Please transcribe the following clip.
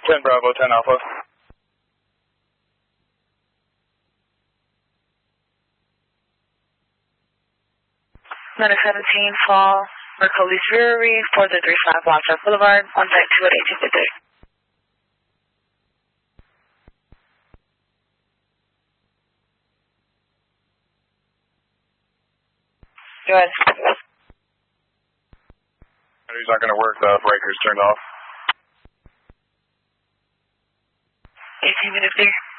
10 Bravo, 10 Alpha. 17 Fall, Mercolis Brewery, 4335 Watson Boulevard, on site 2 at 1850. Go ahead. Battery's not going to work, the breaker's turned off. 1850.